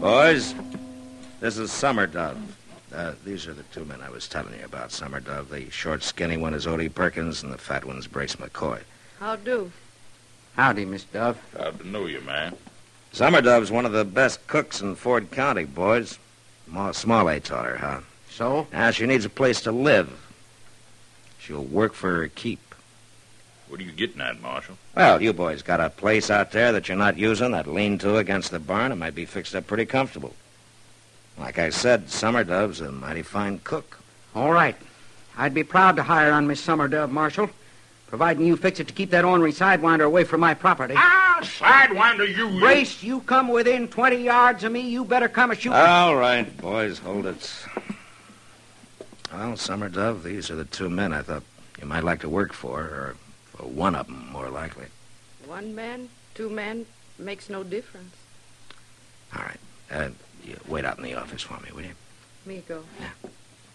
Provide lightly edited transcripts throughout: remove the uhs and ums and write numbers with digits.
Boys, this is Summer Dove. These are the two men I was telling you about. Summer Dove, the short, skinny one is Odie Perkins, and the fat one's Brace McCoy. How do? Howdy, Miss Dove. Glad to know you, man. Summer Dove's one of the best cooks in Ford County, boys. Ma Smalley taught her how. So? Now she needs a place to live. She'll work for her keep. What are you getting at, Marshal? Well, you boys got a place out there that you're not using, that lean-to against the barn. It might be fixed up pretty comfortable. Like I said, Summer Dove's a mighty fine cook. All right. I'd be proud to hire on Miss Summer Dove, Marshal, providing you fix it to keep that ornery sidewinder away from my property. Ah, sidewinder, you... Brace, you come within 20 yards of me, you better come a shooting. All right, boys, hold it. Well, Summer Dove, these are the two men I thought you might like to work for, or for one of them, more likely. One man, two men, makes no difference. All right. You wait out in the office for me, will you? Me go. Yeah.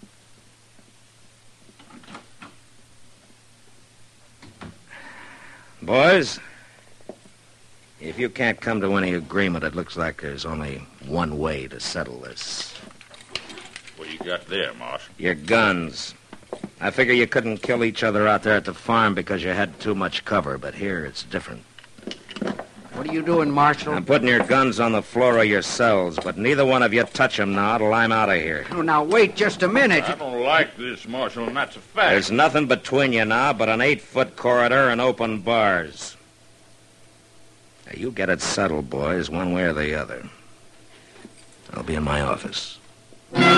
Boys, if you can't come to any agreement, it looks like there's only one way to settle this. What do you got there, Marshal? Your guns. I figure you couldn't kill each other out there at the farm because you had too much cover, but here it's different. What are you doing, Marshal? I'm putting your guns on the floor of your cells, but neither one of you touch them now till I'm out of here. Oh, now, wait just a minute. I don't like this, Marshal, and that's a fact. There's nothing between you now but an 8-foot corridor and open bars. Now, you get it settled, boys, one way or the other. I'll be in my office.